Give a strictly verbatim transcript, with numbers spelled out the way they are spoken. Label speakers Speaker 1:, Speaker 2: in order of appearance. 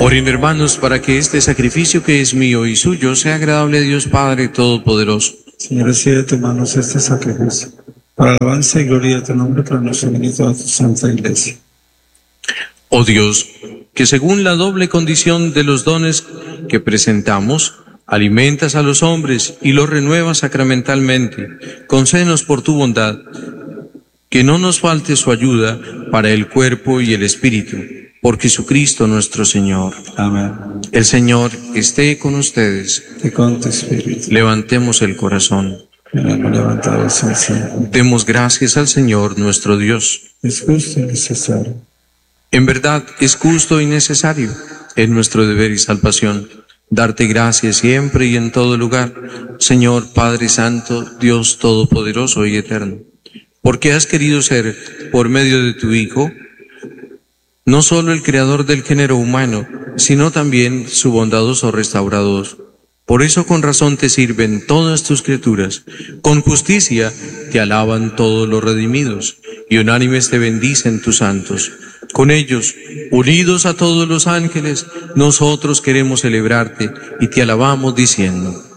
Speaker 1: Oren, hermanos, para que este sacrificio que es mío y suyo sea agradable a Dios Padre Todopoderoso.
Speaker 2: Señor, recibe de tus manos este sacrificio, para alabanza y gloria de tu nombre, para nuestro bien y toda tu santa iglesia.
Speaker 1: Oh Dios, que según la doble condición de los dones que presentamos, alimentas a los hombres y los renuevas sacramentalmente, concédenos por tu bondad que no nos falte su ayuda para el cuerpo y el espíritu, por Jesucristo nuestro Señor.
Speaker 2: Amén.
Speaker 1: El Señor esté con ustedes.
Speaker 2: Y con tu espíritu.
Speaker 1: Levantemos el corazón.
Speaker 2: Tenemos levantados al Señor.
Speaker 1: Demos gracias al Señor nuestro Dios.
Speaker 2: Es justo y necesario.
Speaker 1: En verdad es justo y necesario, es nuestro deber y salvación, darte gracias siempre y en todo lugar, Señor Padre Santo, Dios Todopoderoso y Eterno, porque has querido ser, por medio de tu Hijo, no solo el creador del género humano, sino también su bondadoso restaurador. Por eso con razón te sirven todas tus criaturas, con justicia te alaban todos los redimidos, y unánimes te bendicen tus santos. Con ellos, unidos a todos los ángeles, nosotros queremos celebrarte y te alabamos diciendo: